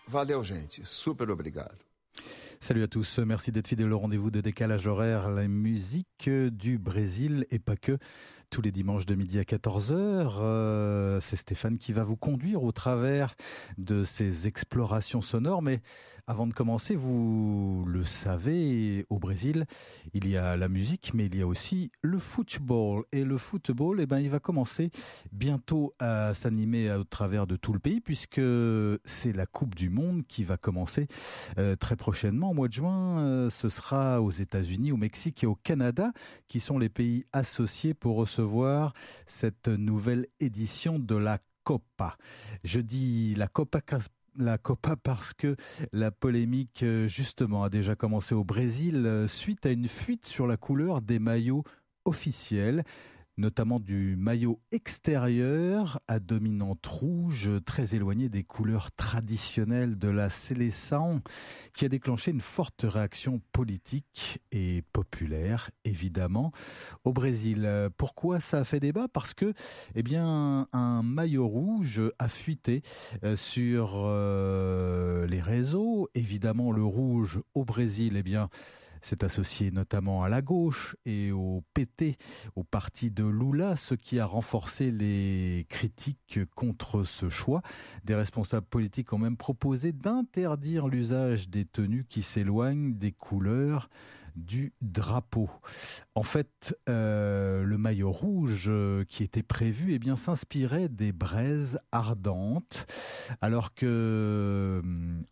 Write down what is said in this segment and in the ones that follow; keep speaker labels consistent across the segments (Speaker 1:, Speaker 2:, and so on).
Speaker 1: Valeu, gente. Super obrigado.
Speaker 2: Salut à tous, merci d'être fidèles au rendez-vous de Décalage Horaire, la musique du Brésil et pas que. Tous les dimanches de midi à 14h, c'est Stéphane qui va vous conduire au travers de ces explorations sonores. Mais avant de commencer, vous le savez, au Brésil, il y a la musique, mais il y a aussi le football. Et le football, il va commencer bientôt à s'animer au travers de tout le pays, puisque c'est la Coupe du Monde qui va commencer très prochainement. Au mois de juin, ce sera aux États-Unis, au Mexique et au Canada, qui sont les pays associés pour recevoir cette nouvelle édition de la Copa. Je dis la Copa parce que la polémique justement a déjà commencé au Brésil suite à une fuite sur la couleur des maillots officiels, notamment du maillot extérieur à dominante rouge, très éloigné des couleurs traditionnelles de la séleção, qui a déclenché une forte réaction politique et populaire, évidemment, au Brésil. Pourquoi ça a fait débat ? Parce que, un maillot rouge a fuité sur les réseaux. Évidemment, le rouge au Brésil, c'est associé notamment à la gauche et au PT, au parti de Lula, ce qui a renforcé les critiques contre ce choix. Des responsables politiques ont même proposé d'interdire l'usage des tenues qui s'éloignent des couleurs du drapeau. En fait, le maillot rouge qui était prévu s'inspirait des braises ardentes, alors que,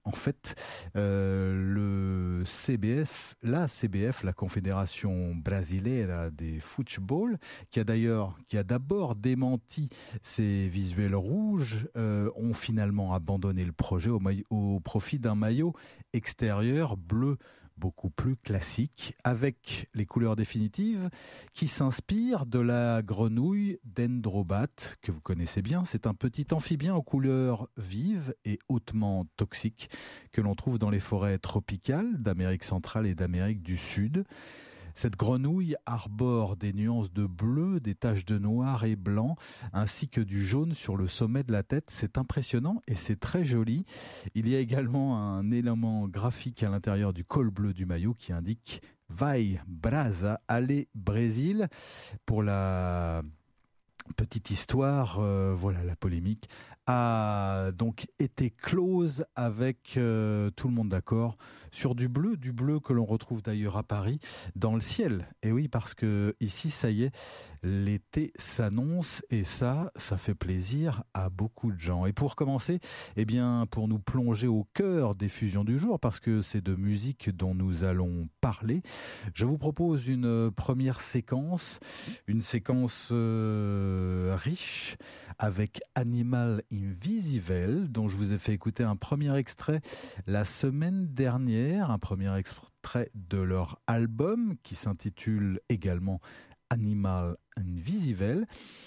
Speaker 2: le CBF, la Confédération Brasileira de Futebol, qui a d'abord démenti ces visuels rouges, ont finalement abandonné le projet au profit d'un maillot extérieur bleu beaucoup plus classique, avec les couleurs définitives qui s'inspirent de la grenouille dendrobat, que vous connaissez bien. C'est un petit amphibien aux couleurs vives et hautement toxiques que l'on trouve dans les forêts tropicales d'Amérique centrale et d'Amérique du Sud. Cette grenouille arbore des nuances de bleu, des taches de noir et blanc, ainsi que du jaune sur le sommet de la tête. C'est impressionnant et c'est très joli. Il y a également un élément graphique à l'intérieur du col bleu du maillot qui indique « Vai Brasa, allez Brésil ». Pour la petite histoire, la polémique a donc été close avec tout le monde d'accord sur du bleu que l'on retrouve d'ailleurs à Paris dans le ciel. Et oui, parce que ici, ça y est, l'été s'annonce et ça fait plaisir à beaucoup de gens. Et pour commencer, pour nous plonger au cœur des fusions du jour, parce que c'est de musique dont nous allons parler, je vous propose une première séquence, une séquence riche avec Animal Invisível, dont je vous ai fait écouter un premier extrait la semaine dernière, un premier extrait de leur album qui s'intitule également Animal Invisível.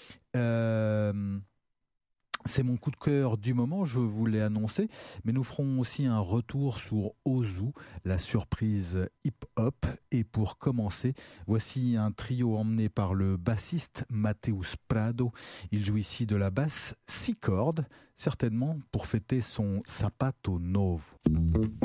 Speaker 2: C'est mon coup de cœur du moment, je vous l'ai annoncé, mais nous ferons aussi un retour sur Ozu, la surprise hip-hop. Et pour commencer, voici un trio emmené par le bassiste Mateus Prado. Il joue ici de la basse 6 cordes, certainement pour fêter son Sapato Novo.